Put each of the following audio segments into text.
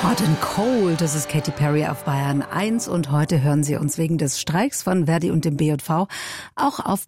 Hot and Cold, das ist Katy Perry auf Bayern 1 und heute hören Sie uns wegen des Streiks von Verdi und dem BJV auch auf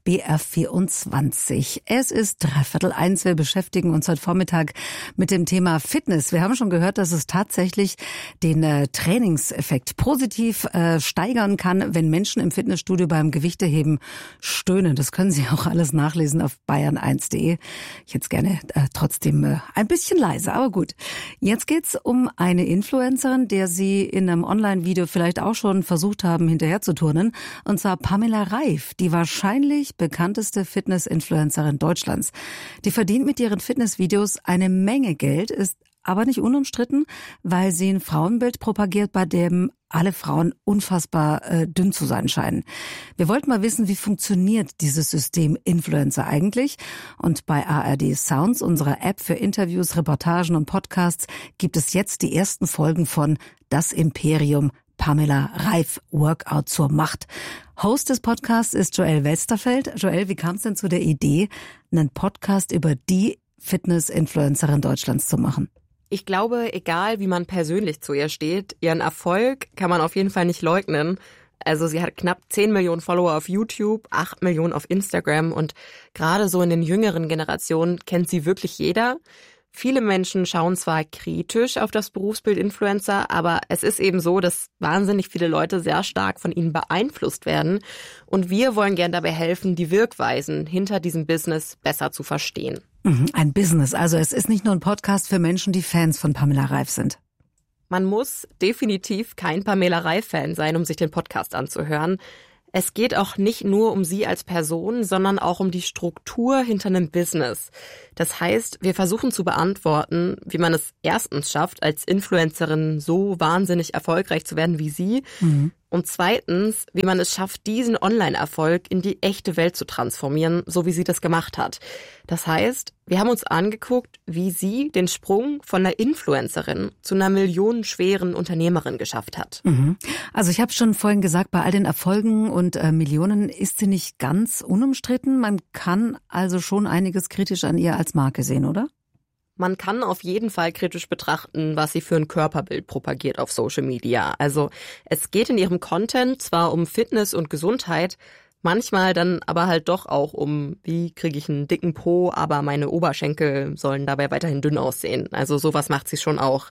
BR24. Es ist 1:15. Wir beschäftigen uns heute Vormittag mit dem Thema Fitness. Wir haben schon gehört, dass es tatsächlich den Trainingseffekt positiv steigern kann, wenn Menschen im Fitnessstudio beim Gewichteheben stöhnen. Das können Sie auch alles nachlesen auf bayern1.de. Ich hätte es gerne trotzdem ein bisschen leise, aber gut. Jetzt geht's um eine Influencerin, der Sie in einem Online-Video vielleicht auch schon versucht haben, hinterher zu turnen. Und zwar Pamela Reif, die wahrscheinlich bekannteste Fitness-Influencerin Deutschlands. Die verdient mit ihren Fitnessvideos eine Menge Geld, ist aber nicht unumstritten, weil sie ein Frauenbild propagiert, bei dem alle Frauen unfassbar dünn zu sein scheinen. Wir wollten mal wissen, wie funktioniert dieses System Influencer eigentlich? Und bei ARD Sounds, unserer App für Interviews, Reportagen und Podcasts, gibt es jetzt die ersten Folgen von Das Imperium Pamela Reif, Workout zur Macht. Host des Podcasts ist Joel Westerfeld. Joel, wie kam es denn zu der Idee, einen Podcast über die Fitness-Influencerin Deutschlands zu machen? Ich glaube, egal wie man persönlich zu ihr steht, ihren Erfolg kann man auf jeden Fall nicht leugnen. Also sie hat knapp 10 Millionen Follower auf YouTube, 8 Millionen auf Instagram und gerade so in den jüngeren Generationen kennt sie wirklich jeder. Viele Menschen schauen zwar kritisch auf das Berufsbild Influencer, aber es ist eben so, dass wahnsinnig viele Leute sehr stark von ihnen beeinflusst werden. Und wir wollen gern dabei helfen, die Wirkweisen hinter diesem Business besser zu verstehen. Ein Business, also es ist nicht nur ein Podcast für Menschen, die Fans von Pamela Reif sind. Man muss definitiv kein Pamela Reif-Fan sein, um sich den Podcast anzuhören. Es geht auch nicht nur um sie als Person, sondern auch um die Struktur hinter einem Business. Das heißt, wir versuchen zu beantworten, wie man es erstens schafft, als Influencerin so wahnsinnig erfolgreich zu werden wie sie. Und zweitens, wie man es schafft, diesen Online-Erfolg in die echte Welt zu transformieren, so wie sie das gemacht hat. Das heißt, wir haben uns angeguckt, wie sie den Sprung von einer Influencerin zu einer millionenschweren Unternehmerin geschafft hat. Also ich habe schon vorhin gesagt, bei all den Erfolgen und Millionen ist sie nicht ganz unumstritten. Man kann also schon einiges kritisch an ihr als Marke sehen, oder? Man kann auf jeden Fall kritisch betrachten, was sie für ein Körperbild propagiert auf Social Media. Also es geht in ihrem Content zwar um Fitness und Gesundheit, manchmal dann aber halt doch auch um, wie kriege ich einen dicken Po, aber meine Oberschenkel sollen dabei weiterhin dünn aussehen. Also sowas macht sie schon auch.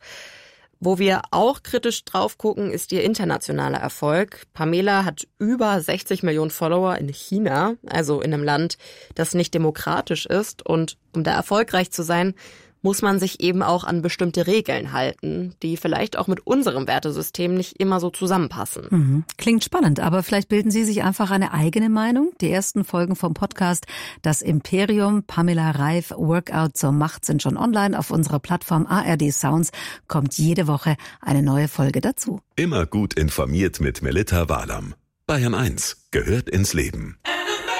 Wo wir auch kritisch drauf gucken, ist ihr internationaler Erfolg. Pamela hat über 60 Millionen Follower in China, also in einem Land, das nicht demokratisch ist. Und um da erfolgreich zu sein, muss man sich eben auch an bestimmte Regeln halten, die vielleicht auch mit unserem Wertesystem nicht immer so zusammenpassen. Klingt spannend, aber vielleicht bilden Sie sich einfach eine eigene Meinung. Die ersten Folgen vom Podcast Das Imperium Pamela Reif Workout zur Macht sind schon online. Auf unserer Plattform ARD Sounds kommt jede Woche eine neue Folge dazu. Immer gut informiert mit Melitta Walam. Bayern 1 gehört ins Leben.